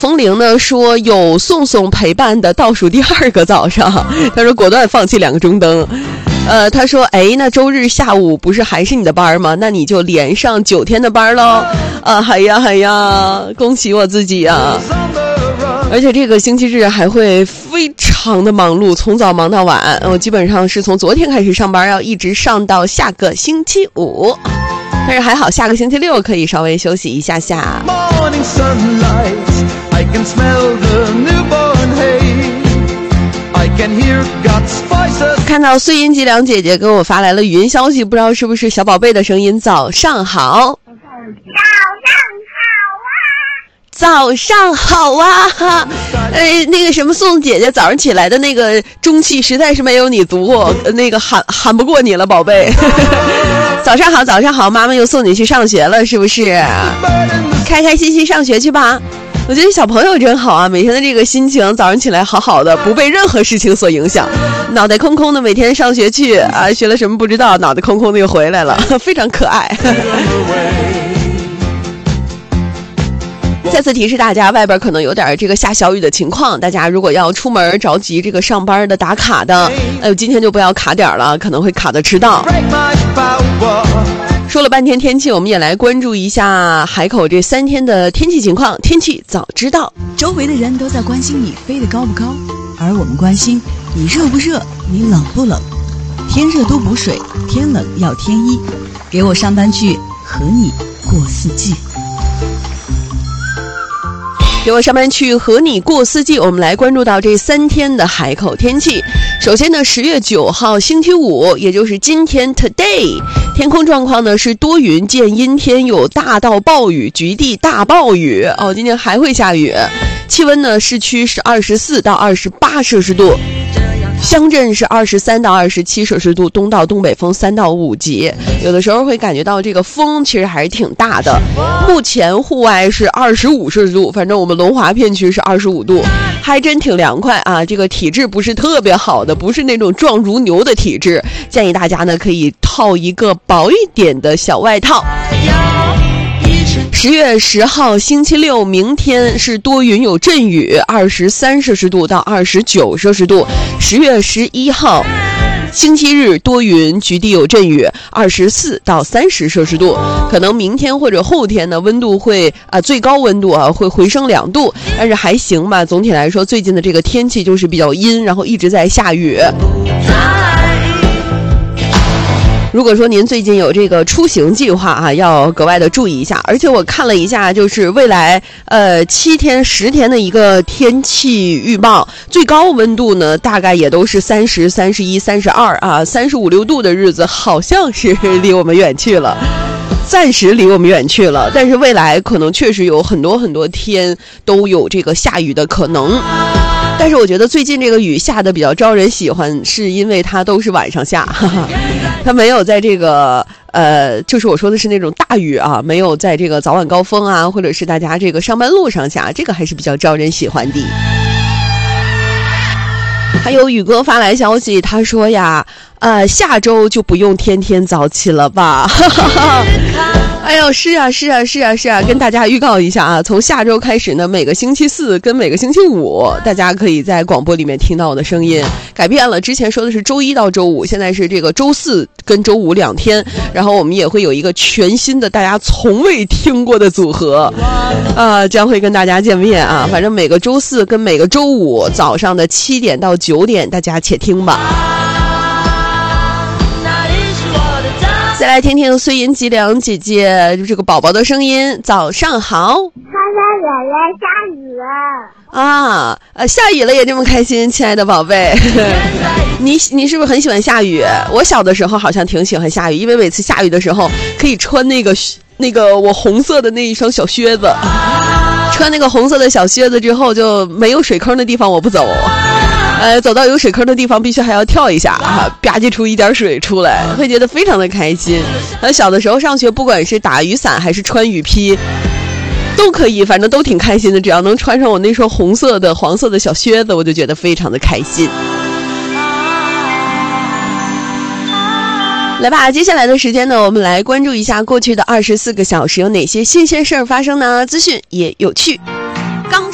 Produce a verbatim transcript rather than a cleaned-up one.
风铃呢说有宋宋陪伴的倒数第二个早上，他说果断放弃两个中灯。呃，他说，哎，那周日下午不是还是你的班吗？那你就连上九天的班喽。啊，哎呀哎呀，恭喜我自己啊！而且这个星期日还会非常的忙碌，从早忙到晚。我基本上是从昨天开始上班，要一直上到下个星期五。但是还好，下个星期六可以稍微休息一下下。看到碎音吉良姐姐给我发来了语音消息，不知道是不是小宝贝的声音。早上好，早上好啊，早上好啊！呃，那个什么宋姐姐早上起来的那个中气实在是没有你足，那个喊喊不过你了，宝贝。早上好，早上好，妈妈又送你去上学了，是不是？开开心心上学去吧。我觉得小朋友真好啊，每天的这个心情早上起来好好的，不被任何事情所影响，脑袋空空的每天上学去啊，学了什么不知道，脑袋空空的又回来了，非常可爱。再次提示大家，外边可能有点这个下小雨的情况，大家如果要出门着急这个上班的打卡的，哎呦，今天就不要卡点了，可能会卡的迟到。说了半天天气，我们也来关注一下海口这三天的天气情况。天气早知道， 周围的人都在关心你飞得高不高，而我们关心你热不热，你冷不冷。天热多补水，天冷要添衣。给我上班去，和你过四季。 给我上班去，和你过四季。我们来关注到这三天的海口天气。首先呢，十月九号星期五，也就是今天 today， 天空状况呢是多云见阴天，有大到暴雨，局地大暴雨哦，今天还会下雨。气温呢，市区是二十四到二十八摄氏度。乡镇是二十三到二十七摄氏度，东到东北风三到五级，有的时候会感觉到这个风其实还是挺大的。目前户外是二十五摄氏度，反正我们龙华片区是二十五度，还真挺凉快啊。这个体质不是特别好的，不是那种壮如牛的体质，建议大家呢可以套一个薄一点的小外套。十月十号星期六，明天是多云有阵雨，二十三摄氏度到二十九摄氏度。十月十一号星期日，多云局地有阵雨，二十四到三十摄氏度。可能明天或者后天呢，温度会啊、呃、最高温度啊会回升两度，但是还行吧。总体来说，最近的这个天气就是比较阴，然后一直在下雨。如果说您最近有这个出行计划啊，要格外的注意一下。而且我看了一下，就是未来呃七天十天的一个天气预报，最高温度呢大概也都是三十、三十一、三十二啊，三十五六度的日子好像是离我们远去了。暂时离我们远去了，但是未来可能确实有很多很多天都有这个下雨的可能。但是我觉得最近这个雨下的比较招人喜欢，是因为它都是晚上下，哈哈，它没有在这个呃，就是我说的是那种大雨啊，没有在这个早晚高峰啊，或者是大家这个上班路上下，这个还是比较招人喜欢的。还有宇哥发来消息，他说呀，呃，下周就不用天天早起了吧？哎呦，是啊，是啊，是啊，是啊，跟大家预告一下啊，从下周开始呢，每个星期四跟每个星期五，大家可以在广播里面听到我的声音。改变了，之前说的是周一到周五，现在是这个周四跟周五两天，然后我们也会有一个全新的大家从未听过的组合，啊，将会跟大家见面啊。反正每个周四跟每个周五早上的七点到九点，大家且听吧。再来听听碎银吉良姐姐这个宝宝的声音。早上好， 妈妈奶奶下雨了啊，呃，下雨了也这么开心，亲爱的宝贝。你你是不是很喜欢下雨？我小的时候好像挺喜欢下雨，因为每次下雨的时候可以穿那个那个我红色的那一双小靴子，穿那个红色的小靴子之后，就没有水坑的地方我不走。呃，走到有水坑的地方必须还要跳一下啊，吧唧出一点水出来，会觉得非常的开心。呃，小的时候上学，不管是打雨伞还是穿雨披，都可以，反正都挺开心的。只要能穿上我那双红色的、黄色的小靴子，我就觉得非常的开心。来吧，接下来的时间呢，我们来关注一下过去的二十四个小时有哪些新鲜事儿发生呢？资讯也有趣。